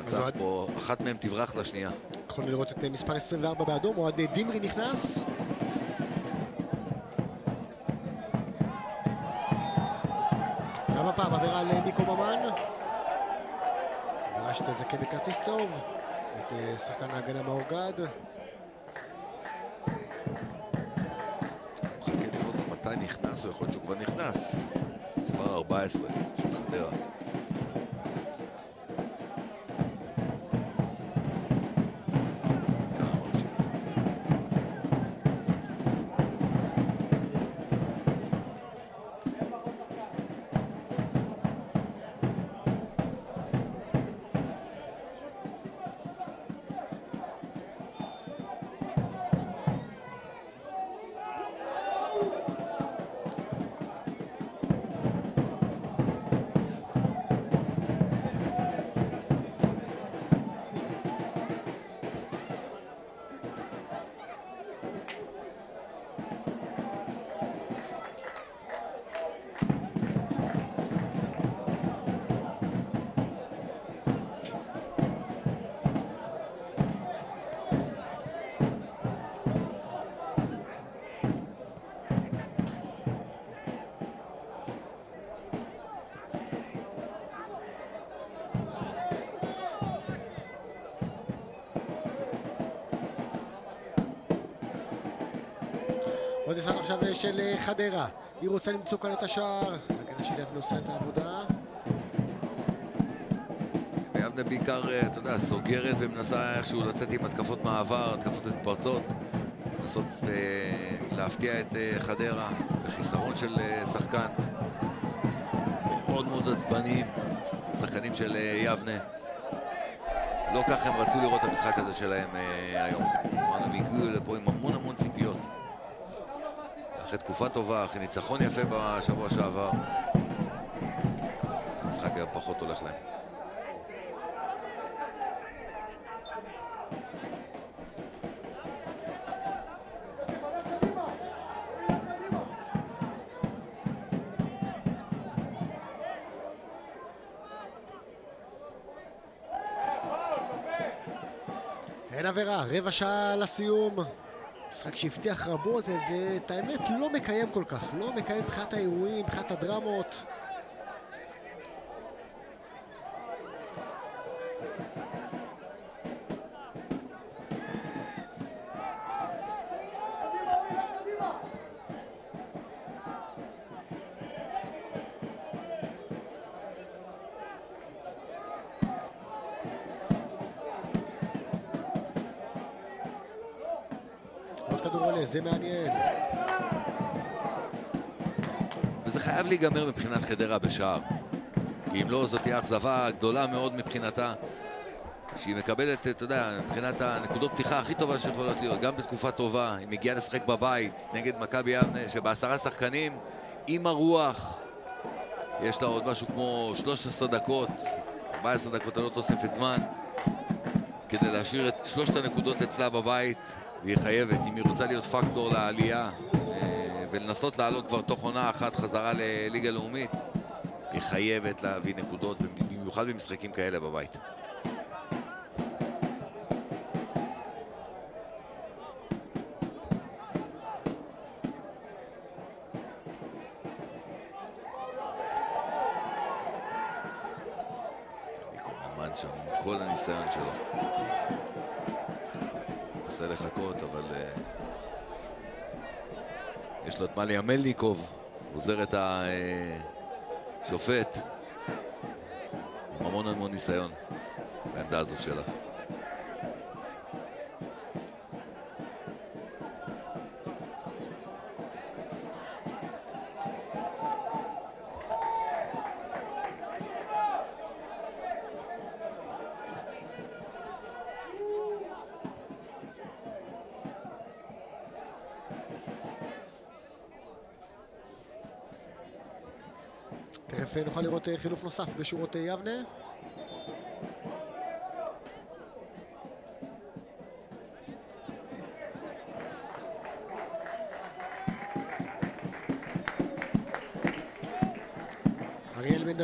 מצב פה, אחת מהם תברח לשנייה. יכולנו לראות את מספר 24 באדום, אוהד דימרי נכנס. גם הפעם עבירה על מיקו ממן. עבירה שתזכה בכרטיס צהוב את שחקן ההגנה מאור גד. מחכה לראות מתי נכנס, או יכול להיות שהוא כבר נכנס. מספר 14 של חדרה. עוד ניסיון עכשיו של חדרה, היא רוצה למצוא כאן את השער, ההגנה של יבנה עושה את העבודה. יבנה בעיקר, אתה יודע, סוגרת ומנסה איכשהו לצאת עם התקפות מעבר, התקפות התפרצות, לנסות להפתיע את חדרה בחיסרון של שחקן. מאוד מאוד עצבניים, שחקנים של יבנה. לא כך הם רצו לראות את המשחק הזה שלהם היום. הם הגיעו לפה עם המון ציפיות. אחרי תקופה טובה, אחרי ניצחון יפה בשבוע שעבר. המשחק היה פחות הולך להם. אין עבירה, רבע שעה לסיום. משחק שהבטיח רבות, ואת האמת לא מקיים כל כך. לא מקיים מבחינת האירועים, מבחינת הדרמות. זה מעניין. וזה חייב להיגמר מבחינת חדרה בשער. כי אם לא, זאת תהיה אכזבה גדולה מאוד מבחינתה. שהיא מקבלת, אתה יודע, מבחינת הנקודות פתיחה הכי טובה שיכולות להיות. גם בתקופה טובה, היא מגיעה לשחק בבית נגד מכבי יבנה, שב10 שחקנים, עם הרוח, יש לה עוד משהו כמו 13 דקות, 14 דקות, לא תוספת זמן, כדי להשאיר את 3 הנקודות אצלה בבית. והיא חייבת, אם היא רוצה להיות פקטור לעלייה ולנסות לעלות כבר תוך עונה אחת חזרה לליגה לאומית, היא חייבת להביא נקודות, במיוחד במשחקים כאלה בבית. מיקו ממן שם, כל הניסיון שלו. מנסה לחכות, אבל יש לו את מליה מלניקוב, עוזר את השופט, עם המון ניסיון בעמדה הזאת שלה. תכף נוכל לראות חילוף נוסף בשורות יבנה.